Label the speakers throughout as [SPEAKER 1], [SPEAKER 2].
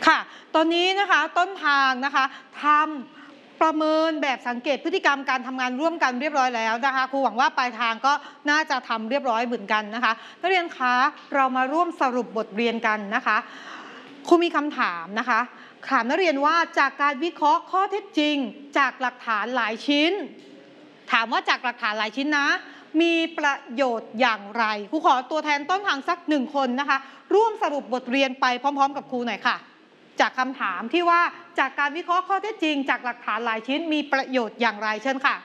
[SPEAKER 1] ค่ะตอนนี้นะคะต้นทางนะคะทำประเมินแบบสังเกตพฤติกรรมการทำงานร่วมกันเรียบร้อยแล้วนะคะครูหวังว่าปลายทางก็น่าจะทำเรียบร้อยเหมือนกันนะคะนักเรียนคะเรามาร่วมสรุปบทเรียนกันนะคะครูมีคำถามนะคะถามนักเรียนว่าจากการวิเคราะห์ข้อเท็จจริงจากหลักฐานหลายชิ้นถามว่าจากหลักฐานหลายชิ้นนะมีประโยชน์อย่างไรครูขอตัวแทนต้นทางสัก1 คนนะคะร่วมสรุปบทเรียนไปพร้อมๆกับครูหน่อยค่ะจากคำถามที่ว่าจากการวิเคราะห์ข้อเท็จจริงจากหลักฐานหลายชิ้นมีประโยชน์อย่างไรเชิญค่ะ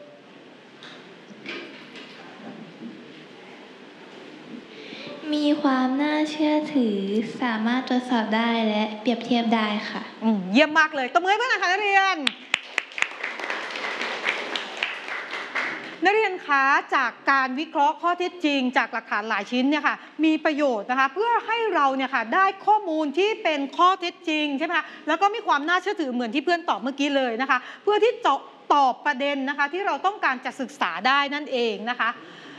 [SPEAKER 2] มีความน่าเชื่อถือสามารถตรวจสอบได้และเปรียบเทียบได้ค่ะ
[SPEAKER 1] เยี่ยมมากเลยตบมือให้เพื่อนนะคะนักเรียนคะจากการวิเคราะห์ข้อเท็จจริงจากหลักฐานหลายชิ้นเนี่ยค่ะมีประโยชน์นะคะเพื่อให้เราเนี่ยค่ะได้ข้อมูลที่เป็นข้อเท็จจริงใช่ไหมคะแล้วก็มีความน่าเชื่อถือเหมือนที่เพื่อนตอบเมื่อกี้เลยนะคะเพื่อที่จะตอบประเด็นนะคะที่เราต้องการจะศึกษาได้นั่นเองนะคะ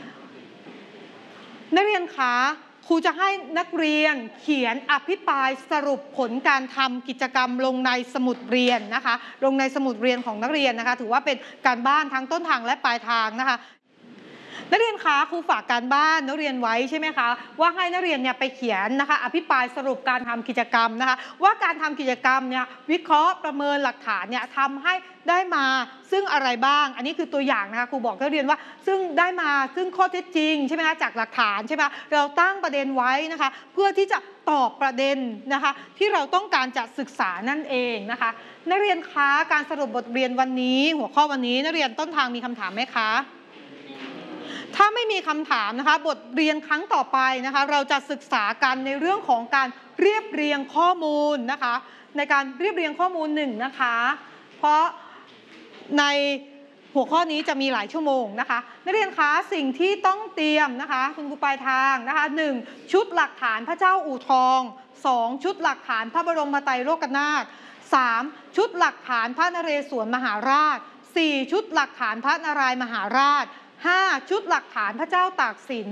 [SPEAKER 1] นักเรียนคะครูจะให้นักเรียนเขียนอภิปรายสรุปผลการทำกิจกรรมลงในสมุดเรียนนะคะลงในสมุดเรียนของนักเรียนนะคะถือว่าเป็นการบ้านทั้งต้นทางและปลายทางนะคะนักเรียนคะครูฝากการบ้านนักเรียนไว้ใช่ไหมคะว่าให้นักเรียนเนี่ยไปเขียนนะคะอภิปรายสรุปการทำกิจกรรมนะคะว่าการทำกิจกรรมเนี่ยวิเคราะห์ประเมินหลักฐานเนี่ยทำให้ได้มาซึ่งอะไรบ้างอันนี้คือตัวอย่างนะคะครูบอกนักเรียนว่าซึ่งได้มาซึ่งข้อเท็จจริงใช่ไหมคะจากหลักฐานใช่ไหมเราตั้งประเด็นไว้นะคะเพื่อที่จะตอบประเด็นนะคะที่เราต้องการจะศึกษานั่นเองนะคะนักเรียนคะการสรุปบทเรียนวันนี้หัวข้อวันนี้นักเรียนต้นทางมีคำถามไหมคะถ้าไม่มีคำถามนะคะบทเรียนครั้งต่อไปนะคะเราจะศึกษากันในเรื่องของการเรียบเรียงข้อมูลนะคะในการเรียบเรียงข้อมูลนะคะเพราะในหัวข้อนี้จะมีหลายชั่วโมงนะคะนักเรียนคะสิ่งที่ต้องเตรียมนะคะคุณครูปลายทางนะคะ1ชุดหลักฐานพระเจ้าอู่ทอง2ชุดหลักฐานพระบรมไตรโลกนาถ3ชุดหลักฐานพระนเรศวรมหาราช4ชุดหลักฐานพระนารายณ์มหาราช5ชุดหลักฐานพระเจ้าตากสิน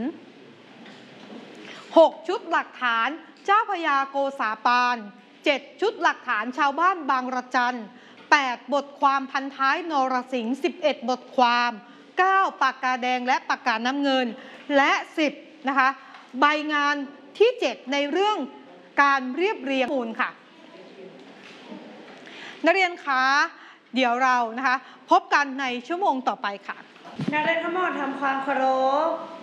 [SPEAKER 1] 6ชุดหลักฐานเจ้าพญาโกษาปาน7ชุดหลักฐานชาวบ้านบางระจัน8บทความพันท้ายนรสิงห์11บทความ9ปากกาแดงและปากกาน้ำเงินและ10นะคะใบงานที่7ในเรื่องการเรียบเรียงข้อมูลค่ะนักเรียนคะเดี๋ยวเรานะคะพบกันในชั่วโมงต่อไปค่ะ
[SPEAKER 3] นักเรียนทั้งหมดทำความเคารพ